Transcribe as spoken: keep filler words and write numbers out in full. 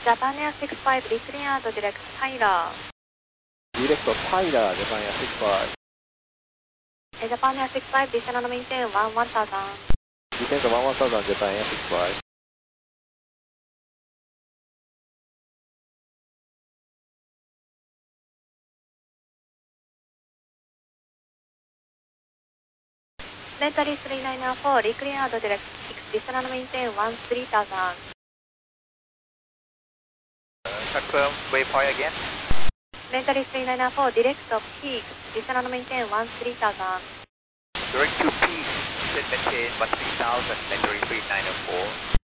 Japan Air six five, decleared direct Tyler. Direct Tyler, Japan Air six five. Japan Air six five, descend and maintain one one thousand. Descend one one thousand, Japan Air six five. Lentary three nine four, decleared direct six, descend and maintain one three thousand. Confirm waypoint again. Lentary three nine four, direct of peak, descend and maintain one three thousand. Direct to peak, descend maintain one three thousand, Lentary three nine four.